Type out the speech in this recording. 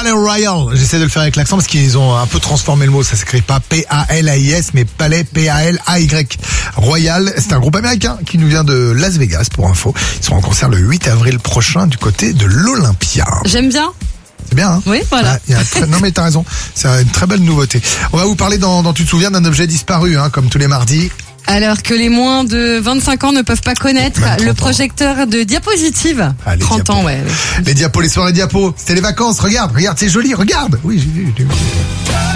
Palais Royal. J'essaie de le faire avec l'accent parce qu'ils ont un peu transformé le mot. Ça s'écrit pas P-A-L-A-I-S, mais Palais P-A-L-A-Y. Royal, c'est un groupe américain qui nous vient de Las Vegas, pour info. Ils seront en concert le 8 avril prochain du côté de l'Olympia. J'aime bien. C'est bien, hein? Oui, voilà. Non, mais t'as raison. C'est une très belle nouveauté. On va vous parler dans Tu te souviens d'un objet disparu, hein, comme tous les mardis. Alors que les moins de 25 ans ne peuvent pas connaître le projecteur de diapositive. 30 ans, ouais. Les diapos, les soirées diapos. C'était les vacances. Regarde, c'est joli, regarde. Oui, j'ai vu.